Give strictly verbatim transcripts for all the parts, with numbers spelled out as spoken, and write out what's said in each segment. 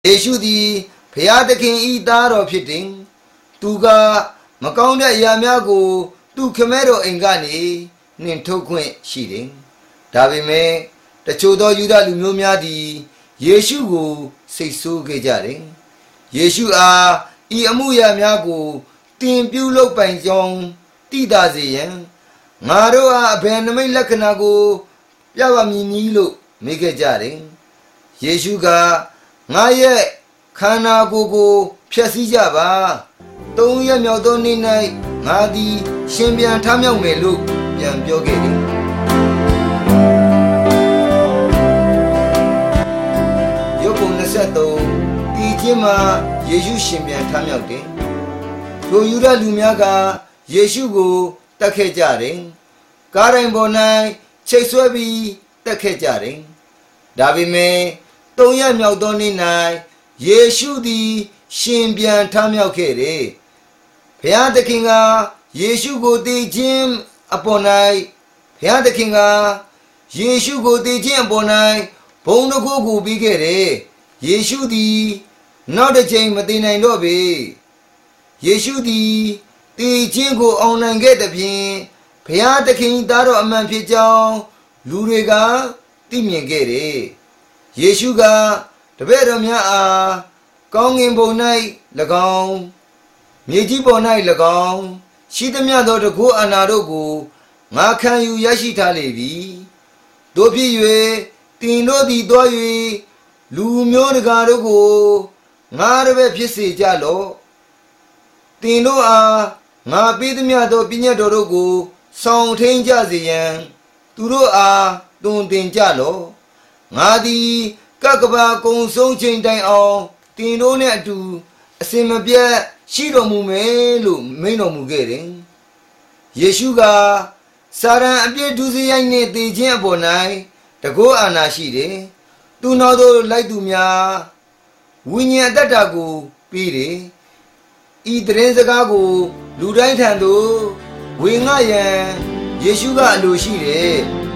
ယေရှုသည်ဘုရားသခင်ဤသားတော်ဖြစ်တယ်သူကမကောင်းတဲ့အရာများကိုသူခမဲတော်အိမ်ကနေနှင်ထုတ်ခွင့်ရှိတယ်ဒါပေမဲ့တချို့သောယူဒလူမျိုးများသည်ယေရှုကိုစိတ်ဆိုးခဲ့ကြတယ်ယေရှုအားဤအမှုရာများကိုတင်ပြုလုပ်ပိုင်ကြောင်းတည်တာစေရန်ငါတို့အားအဘယ်နမိတ်လက္ခဏာကိုပြပါမည်နည်းလို့မေးခဲ့ကြတယ်ယေရှုကငါရဲ့ခန္ဓာကိုယ်ကိုဖျက်ဆီးကြပါသုံးရက်မြောက်သောနေ့၌ငါသည်ရှင်ပြန်ထမြောက်မယ်လို့ပြန်ပြောခဲ့တယ်ယောဘနှစ်ဆက်သုံးဒီချင်းမှာယေရှုရှင်ပြန်ထမြောက်တယ်ထိုယူဒလူများကယေရှုကိုတတ်ခဲ့ကြတယ်ကားတိုင်းပေါ်၌ချိတ်ဆွဲပြီးတတ်ခဲ့ကြတယ်ဒါပေမဲ့သုံးရက်မြောက်သောနေ့၌ယေရှုသည်ရှင်ပြန်ထမြောက်ခဲ့တယ်ဘုရားသခင်ကယေရှုကိုတည်ခြင်းအပေါ်၌ဘုရားသခင်ကယေရှုကိုတည်ခြင်းအပေါ်၌ဘုံတစ်ခုကိုပြီးခဲ့တယ်ယေရှုသည်နောက်တစ်ချိန်မတည်နိုင်တော့ပေယေရှုသည်တည်ခြင်းကိုအောင်နိုင်ခဲ့တဲ့ဖြင့်ဘုရားသခင်သားတော်အမှန်ဖြစ်ကြောင်းလူတွေကသိမြင်ခဲ့တယ်ယေရှုကတပည့်တော်များအားကောင်းကင်ဘုံ၌၎င်းမြေကြီးပေါ်၌၎င်းရှိသမျှသောတကုအာဏာတို့ကိုငါခံယူရရှိထားလေပြီတို့ဖြစ်၍တင်တို့သည်တွား၍လူမျိုးတကာတို့ကိုငါတပည့်ဖြစ်စေကြလော့တင်တို့အားငါပေးသမျှသောပညတ်တော်တို့ကိုဆောင်ထိန်ကြစေရန်သူတို့အားတွင်တင်ကြလော့ငါသည်ကကဘာကုံဆုံးချိန်တိုင်အောင်တင်တို့နဲ့အတူအစင်မပြတ်ရှိတော်မူမယ်လို့မိန့်တော်မူခဲ့တယ်ယေရှုကစာရန်အပြစ်ဒုစရိုက်နှင့်တည်ခြင်းအပေါ်၌တကောအာဏာရှိတယ်သူနောက်သို့လိုက်သူများဝိညာဉ်အတ္တကိုပြီးတယ်ဤတရင်စကားကိုလူတိုင်းထံသို့ဝေငှရန်ယေရှုကအလိုရှိတယ်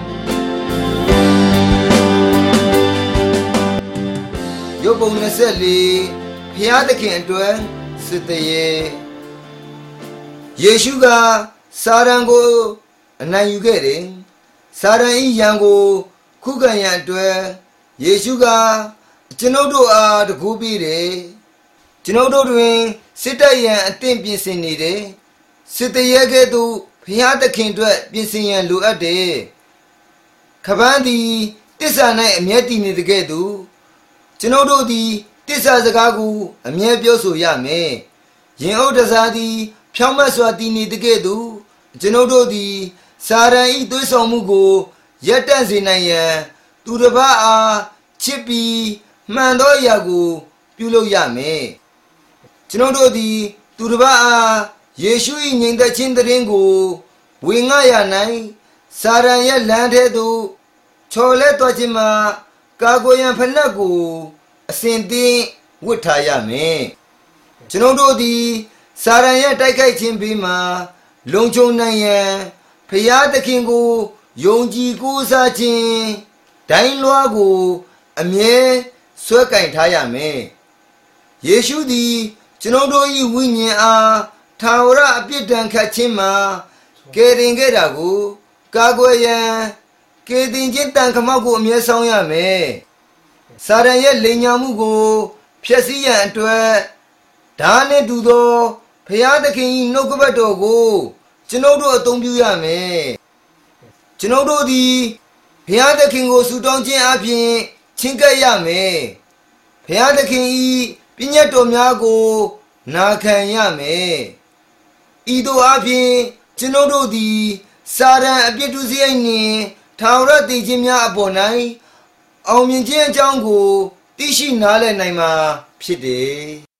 ယောဘနှစ်ဆက်လေးဘုရားသခင်အတွက်စစ်တရေယေရှုကစာရန်ကိုအနိုင်ယူခဲ့တယ်စာရန်ဤရန်ကိုခုခံရန်အတွက်ယေရှုကကျွန်ုပ်တို့အားတကူပေးတယ်ကျွန်ုပ်တို့တွင်စစ်တပ်ရန်အသင့်ပြင်ဆင်နေတယ်စစ်တရေကဲ့သို့ဘုရားသခင်အတွက်ပြင်ဆင်ရန်လိုအပ်တယ်ခပန်းသည်တစ္ဆာ၌အမျက်တည်နေတဲ့ကဲ့သို့ကျွန်ုပ်တို့သည်တစ္ဆာစကားကိုအမြဲပြောဆိုရမယ်။ယင်ဥဒ္ဒစာသည်ဖြောင့်မတ်စွာတည်နေတဲ့ကဲ့သို့ကျွန်ုပ်တို့သည်စာရန်ဤသွေးဆောင်မှုကိုရပ်တန့်စေနိုင်ရန်သူတစ်ပါးအားချစ်ပြီးမှန်သောအရာကိုပြုလုပ်ရမယ်။ကျွန်ုပ်တို့သည်သူတစ်ပါးအားယေရှု၏ငြိမ်သက်ခြင်းတရင်ကိုဝေငှရနိုင်စာရန်ရဲ့လမ်းထဲသို့ချော်လဲသွားခြင်းမှာကာကွယ်ရန်ဖနက်ကိုအစဉ်သင်းဝတ်ထားရမယ်ကျွန်ုပ်တို့သည်စာရန်ရဲ့တိုက်ခိုက်ခြင်းဘေးမှာလုံခြုံနိုင်ရန်ဖျားသခင်ကိုယုံကြည်ကိုးစားခြင်းဒိုင်းလွှားကိုအမြဲဆွဲကင်ထားရမယ်ယေရှုသည်ကျွန်ုပ်တို့၏ဝိညာဉ်အားထာဝရအပြစ်ဒဏ်ခတ်ခြင်းမှာကယ်တင်ခဲ့တာကိုကာကွယ်ရန်ကယ်တင်ခြင်းတန်ခမောက်ကိုအမြဲဆောင်ရမယ်စာရန်ရဲ့လိမ်ညာမှုကိုဖျက်ဆီးရန်အတွက်ဓာနှင့်တူသောဘုရားသခင်၏နှုတ်ကပတ်တော်ကိုကျွန်ုပ်တို့အသုံးပြုရမယ်ကျွန်ုပ်တို့သည်ဘုရားသခင်ကိုဆုတောင်းခြင်းအပြင်ချဉ်ကပ်ရမယ်ဘုရားသခင်၏ပညတ်တော်များကိုနာခံရမယ်ဤသို့အပြင်ကျွန်ုပ်တို့သည်စာရန်အပြစ်ဒုစရိုက်နှင့်ထာဝရတည်ခြင်းများအပေါ်၌အောင်မြင်ခြင်းအကြောင်းကိုသိရှိနားလည်နိုင်မှာဖြစ်တယ်